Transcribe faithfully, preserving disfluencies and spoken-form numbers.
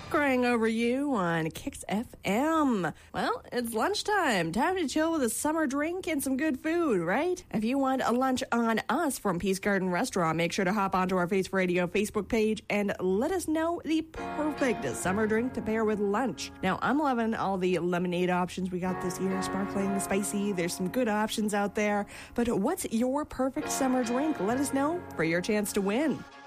Crying Over You on Kicks F M. Well, it's lunchtime. Time to chill with a summer drink and some good food, right? If you want a lunch on us from Peace Garden Restaurant, make sure to hop onto our Face Radio Facebook page and let us know the perfect summer drink to pair with lunch. Now, I'm loving all the lemonade options we got this year, sparkling, spicy. There's some good options out there. But what's your perfect summer drink? Let us know for your chance to win.